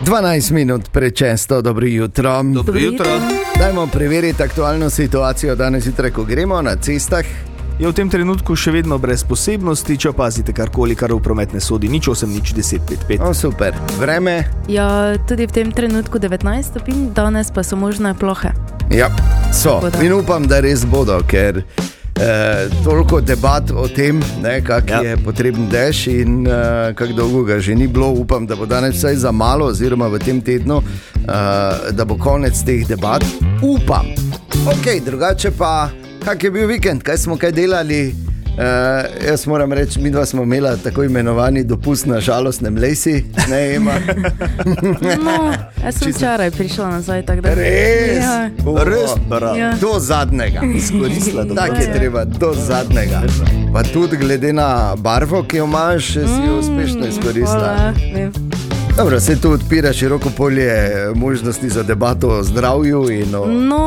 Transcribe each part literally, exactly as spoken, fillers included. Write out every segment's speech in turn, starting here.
dvanajst minut pred šesto, dobro jutro. Dobro jutro. Dajmo preveriti aktualno situacijo danes jutraj, ko gremo na cestah. Je v tem trenutku še vedno brez posebnosti, če opazite karkoli, kar v promet ne sodi, nič osem, nič deset, pet, pet. O, super. Vreme? Ja, tudi v tem trenutku devetnajst stopinj, danes pa so možne plohe. Ja, so. In upam, da res bodo, ker eh, toliko debat o tem, kak ja. je potreben dež in eh, kak dolgo ga že ni bilo. Upam, da bo danes vsaj za malo, oziroma v tem tednu, eh, da bo konec teh debat. Upam. Ok, drugače pa, kak je bil vikend, kaj smo kaj delali? Uh, jaz moram reči, mi dva smo imela tako imenovani dopust na žalostnem lesi. Ne, Ema? No, jaz sem včeraj prišla nazaj, tako da... Res? Ja. Uh, Res, bravo. Ja. Do zadnjega. Izkoristila do Tak je treba, do zadnjega. Pa tudi glede na barvo, ki jo imaš, si jo uspešno izkoristila. Hvala. Dobro, se tu odpira široko polje možnosti za debato o zdravju in o... No,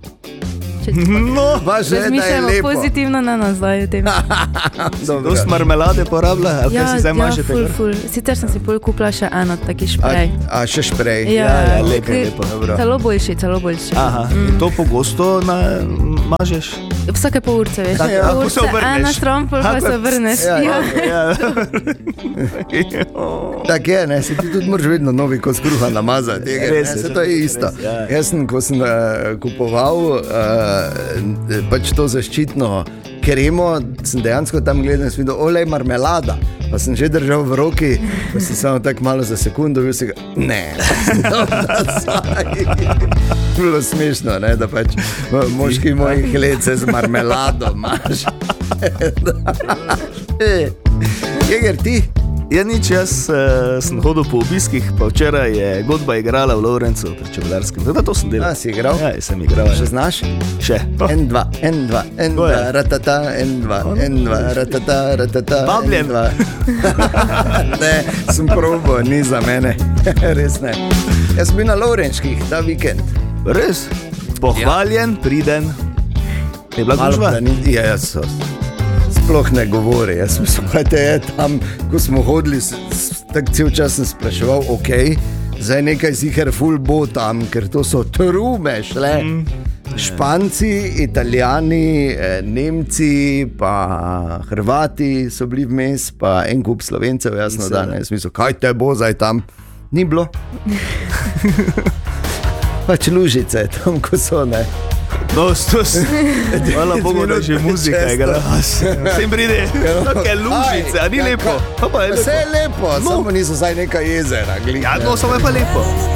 No, pa že, da je razmišljamo lepo. pozitivno na nazaj v tem. Dobro. Dost marmelade porablja, ali Ja, kaj si zdaj ja, mažete? ful, ful. Sicer sem si pol kupila še eno taki šprej. A, a še šprej. Ja, ja, lepo, ki- lepo, dobro. Celo boljši, celo boljši. Aha, in to pogosto na, mažeš? Vsake pol urce, veš. Tako, Pol ko se urce, obrneš. ena stran, pol pa Aha, se obrneš. ja, Ja. Ja. Tako je, ne, si ti tudi moraš vedno novi kos kruha namazati. Tega, Res ne, je, se to je res, isto. ja. Jaz sem, ko sem uh, kupoval uh, pač to zaščitno kremo, sem dejansko tam gledal in sem videl, olej, marmelada. Pa sem že držal v roki, pa sem samo tako malo za sekundo bil se ga, ne, no, bilo smešno, ne, da pač moški mojih let se z marmelado maže. Jeger, ti? Ja, nič, jaz uh, sem hodil po obiskih, pa včeraj je godba igrala v Lovrencu pri Čebelarskem. Tako da to sem delal. A, si igral? Ja, sem igral. Še znaš? Še. Oh. En, dva, en, dva, en, To je. dva, ratata, en, dva, en, dva, ratata, ratata, Vabljen. en, dva. Ne, sem probo, ni za mene, res ne. Jaz sem bil na Lovrenčkih ta vikend. Res? Pohvaljen, priden. Je bila gužva? planiti, ja, jaz so. Sploh ne govori, jaz mislim, da je tam, ko smo hodili, s- s- tako cel čas sem spraševal, ok, zdaj nekaj ziher ful bo tam, ker to so trume šle. Španci, Italijani, eh, Nemci, pa Hrvati so bili vmes, pa en kup Slovencev, jasno, da ne, jaz mislim, kaj te bo zdaj tam, ni bilo. Pač lužice tam, ko so, ne. No, stos. Hvala Bogu, da že muzika Često. igra. Vsem pride, take lužice, a ni Ja, lepo. ka- Pa pa je Vse lepo. je lepo, No. samo niso zdaj neka jezera. Glih, Ja, ne. no, samo je pa lepo.